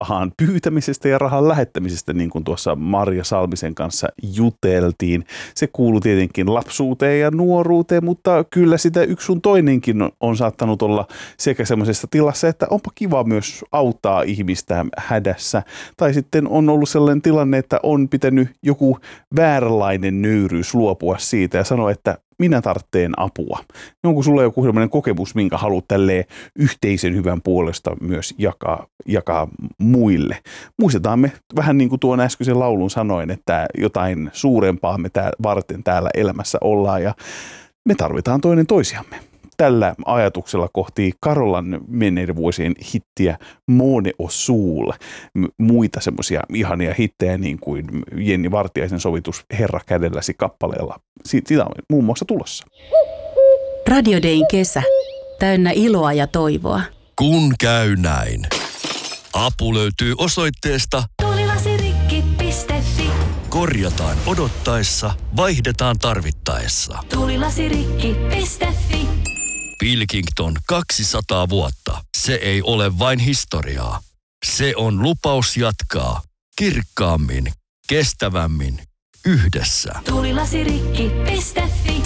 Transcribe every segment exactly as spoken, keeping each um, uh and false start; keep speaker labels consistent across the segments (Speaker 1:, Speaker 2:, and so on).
Speaker 1: rahan pyytämisestä ja rahan lähettämisestä, niin kuin tuossa Marja Salmisen kanssa juteltiin. Se kuuluu tietenkin lapsuuteen ja nuoruuteen, mutta kyllä sitä yksi sun toinenkin on, on saattanut olla sekä semmoisessa tilassa, että onpa kiva myös auttaa ihmistä hädässä. Tai sitten on ollut sellainen tilanne, että on pitänyt joku vääränlainen nöyryys luopua siitä ja sanoa, että minä tarvitsen apua. Onko sulla joku sellainen kokemus, minkä haluat tälleen yhteisen hyvän puolesta myös jakaa, jakaa muille? Muistetaan me vähän niin kuin tuon äskeisen laulun sanoin, että jotain suurempaa me tää, varten täällä elämässä ollaan ja me tarvitaan toinen toisiamme. Tällä ajatuksella kohti Karolan menneiden vuosien hittiä Måne och Sol. Muita semmoisia ihania hittejä niin kuin Jenni Vartiaisen sovitus Herra kädelläsi kappaleella. Sitä on muun muassa tulossa.
Speaker 2: Radio Dayn kesä. Täynnä iloa ja toivoa.
Speaker 3: Kun käy näin. Apu löytyy osoitteesta
Speaker 4: tulilasirikki piste fi.
Speaker 3: Korjataan odottaessa, vaihdetaan tarvittaessa.
Speaker 4: tulilasirikki piste fi.
Speaker 3: Pilkington kaksisataa vuotta. Se ei ole vain historiaa. Se on lupaus jatkaa kirkkaammin, kestävämmin, yhdessä.
Speaker 4: tulilasirikki piste fi.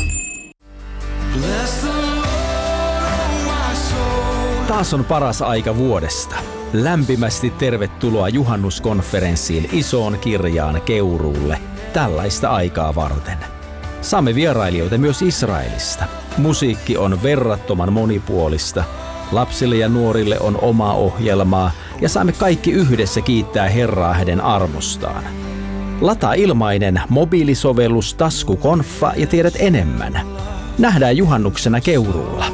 Speaker 5: Taas on paras aika vuodesta. Lämpimästi tervetuloa juhannuskonferenssiin Isoon Kirjaan Keuruulle tällaista aikaa varten. Saamme vierailijoita myös Israelista. Musiikki on verrattoman monipuolista. Lapsille ja nuorille on omaa ohjelmaa ja saamme kaikki yhdessä kiittää Herraa hänen armostaan. Lataa ilmainen mobiilisovellus Taskukonfa ja tiedät enemmän. Nähdään juhannuksena Keuruulla.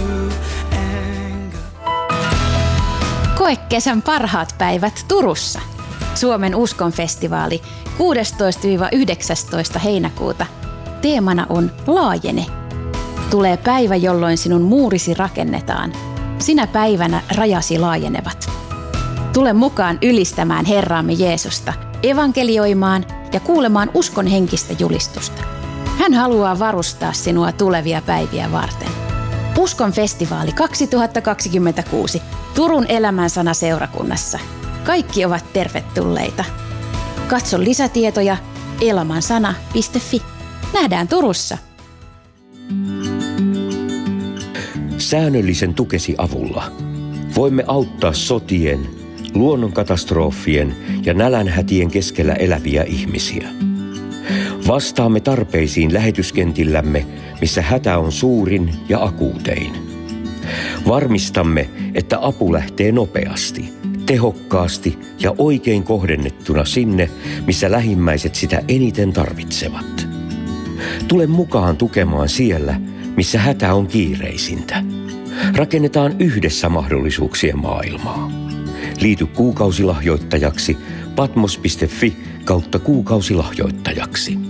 Speaker 6: Koe kesän parhaat päivät Turussa. Suomen uskonfestivaali kuudestoista yhdeksästoista heinäkuuta. Teemana on Laajene. Tulee päivä, jolloin sinun muurisi rakennetaan. Sinä päivänä rajasi laajenevat. Tule mukaan ylistämään Herraamme Jeesusta, evankelioimaan ja kuulemaan uskon henkistä julistusta. Hän haluaa varustaa sinua tulevia päiviä varten. Uskon festivaali kaksituhattakaksikymmentäkuusi Turun elämänsana seurakunnassa. Kaikki ovat tervetulleita. Katso lisätietoja elamansana piste fi. Nähdään Turussa.
Speaker 7: Säännöllisen tukesi avulla voimme auttaa sotien, luonnonkatastrofien ja nälänhätien keskellä eläviä ihmisiä. Vastaamme tarpeisiin lähetyskentillämme, missä hätä on suurin ja akuutein. Varmistamme, että apu lähtee nopeasti, tehokkaasti ja oikein kohdennettuna sinne, missä lähimmäiset sitä eniten tarvitsevat. Tule mukaan tukemaan siellä, missä hätä on kiireisintä. Rakennetaan yhdessä mahdollisuuksien maailmaa. Liity kuukausilahjoittajaksi patmos piste fi kautta kuukausilahjoittajaksi.